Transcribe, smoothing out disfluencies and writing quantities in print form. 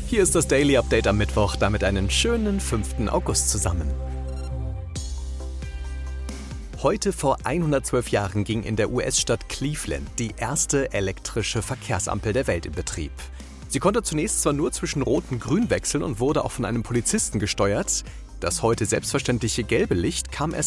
Hier ist das Daily Update am Mittwoch, damit einen schönen 5. August zusammen. Heute vor 112 Jahren ging in der US-Stadt Cleveland die erste elektrische Verkehrsampel der Welt in Betrieb. Sie konnte zunächst zwar nur zwischen Rot und Grün wechseln und wurde auch von einem Polizisten gesteuert. Das heute selbstverständliche gelbe Licht kam erst